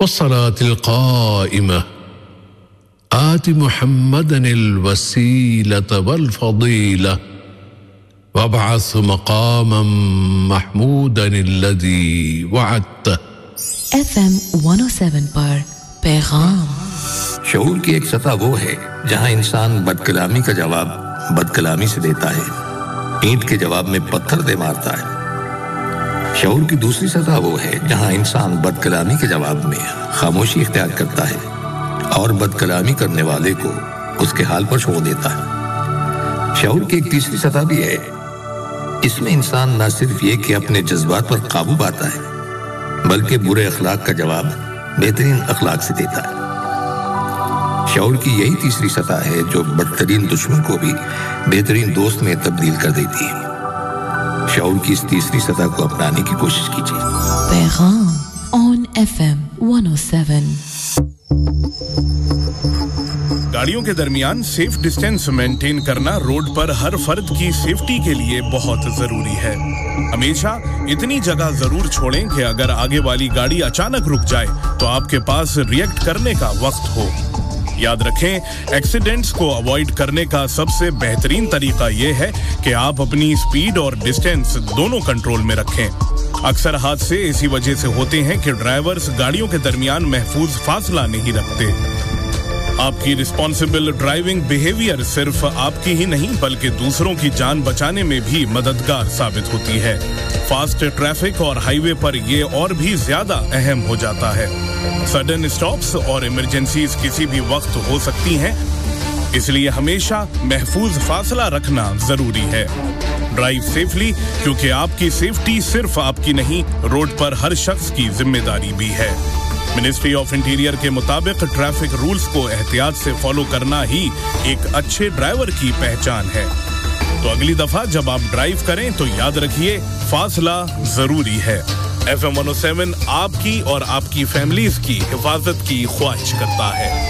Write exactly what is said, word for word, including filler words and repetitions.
والصلاة القائمة آت محمدا الوسيلة والفضيلة وابعث مقاما محمودا الذي وعدته. ایف ایم ون او سیون پر پیغام. شعور کی ایک سطح وہ ہے جہاں انسان بد کلامی کا جواب بد کلامی سے دیتا ہے، اینٹ کے جواب میں پتھر دے مارتا ہے. شعور کی دوسری سطح وہ ہے جہاں انسان بد کلامی کے جواب میں خاموشی اختیار کرتا ہے اور بد کلامی کرنے والے کو اس کے حال پر چھوڑ دیتا ہے. شعور کی ایک تیسری سطح بھی ہے، اس میں انسان نہ صرف یہ کہ اپنے جذبات پر قابو پاتا ہے بلکہ برے اخلاق کا جواب بہترین اخلاق سے دیتا ہے. شعور کی یہی تیسری سطح ہے جو بدترین دشمن کو بھی بہترین دوست میں تبدیل کر دیتی ہے. شعور کی اس تیسری سطح کو اپنانے کی کوشش کیجیے. پیغام آن ایف ایم ون او سیون. گاڑیوں کے درمیان سیف ڈسٹینس مینٹین کرنا روڈ پر ہر فرد کی سیفٹی کے لیے بہت ضروری ہے. ہمیشہ اتنی جگہ ضرور چھوڑیں کہ اگر آگے والی گاڑی اچانک رک جائے تو آپ کے پاس ریئیکٹ کرنے کا وقت ہو. یاد رکھیں، ایکسیڈنٹس کو اوائڈ کرنے کا سب سے بہترین طریقہ یہ ہے کہ آپ اپنی سپیڈ اور ڈسٹینس دونوں کنٹرول میں رکھیں. اکثر حادثے اسی وجہ سے ہوتے ہیں کہ ڈرائیورز گاڑیوں کے درمیان محفوظ فاصلہ نہیں رکھتے. آپ کی رسپانسبل ڈرائیونگ بیہیویئر صرف آپ کی ہی نہیں بلکہ دوسروں کی جان بچانے میں بھی مددگار ثابت ہوتی ہے. فاسٹ ٹریفک اور ہائی وے پر یہ اور بھی زیادہ اہم ہو جاتا ہے. سڈن اسٹاپس اور ایمرجنسیز کسی بھی وقت ہو سکتی ہیں، اس لیے ہمیشہ محفوظ فاصلہ رکھنا ضروری ہے. ڈرائیو سیفلی، کیونکہ آپ کی سیفٹی صرف آپ کی نہیں، روڈ پر ہر شخص کی ذمہ داری بھی ہے. منسٹری آف انٹیریئر کے مطابق ٹریفک رولز کو احتیاط سے فالو کرنا ہی ایک اچھے ڈرائیور کی پہچان ہے. تو اگلی دفعہ جب آپ ڈرائیو کریں تو یاد رکھیے فاصلہ ضروری ہے. ایف ایم ون او سیون آپ کی اور آپ کی فیملیز کی حفاظت کی خواہش کرتا ہے.